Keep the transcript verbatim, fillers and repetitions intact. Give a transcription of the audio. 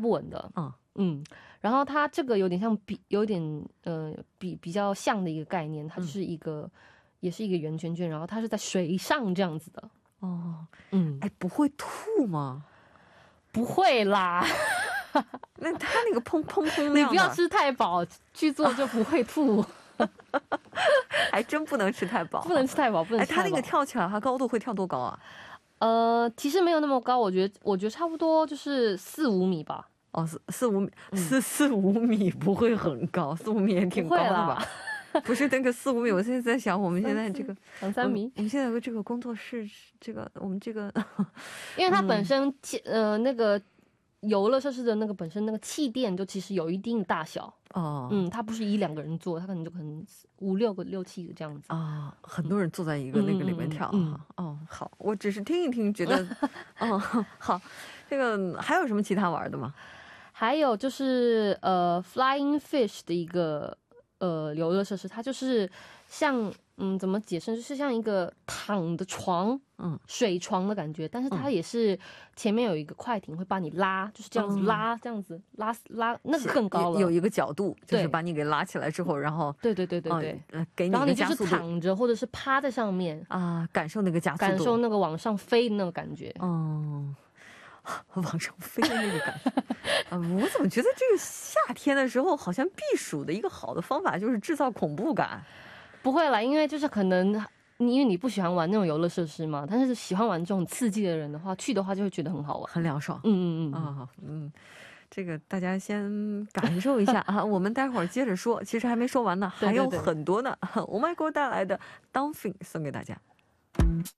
不稳的。嗯嗯，然后它这个有点像比有点呃比比较像的一个概念，它就是一个、嗯、也是一个圆圈圈，然后它是在水上这样子的。哦，嗯，哎，不会吐吗？不会啦。那它那个砰砰砰那样的，你不要吃太饱去做就不会吐。还真不能吃太饱，不能吃太饱，不能吃太饱。哎，它那个跳起来它高度会跳多高啊？呃，其实没有那么高，我觉得我觉得差不多就是四五米吧。哦，四四五米，四四五米不会很高，四五米也挺高的吧？不是那个四五米，我现在在想，我们现在这个两三米，我们现在有个这个工作室，这个我们这个，因为它本身呃那个游乐设施的那个本身那个气垫就其实有一定大小哦，嗯，它不是一两个人坐，它可能就可能五六个六七个这样子啊，很多人坐在一个那个里面跳哈。哦，好，我只是听一听，觉得哦好，这个还有什么其他玩的吗？还有就是呃 Flying Fish 的一个呃游乐设施，它就是像嗯怎么解释，就是像一个躺的床，嗯，水床的感觉，但是它也是前面有一个快艇会把你拉，就是这样子拉，这样子拉拉，那个更高了，有一个角度，就是把你给拉起来之后，然后对对对对对，呃给你一个加速度，然后你就是躺着或者是趴在上面啊，感受那个加速度，感受那个往上飞的那个感觉，嗯。往上飞的那个感觉、啊、我怎么觉得这个夏天的时候好像避暑的一个好的方法就是制造恐怖感。不会啦，因为就是可能因为你不喜欢玩那种游乐设施嘛，但是喜欢玩这种刺激的人的话，去的话就会觉得很好玩，很凉爽。嗯嗯嗯啊嗯，这个大家先感受一下啊，我们待会儿接着说，其实还没说完呢，还有很多呢。Oh My God 带来的 Dolphin 送给大家。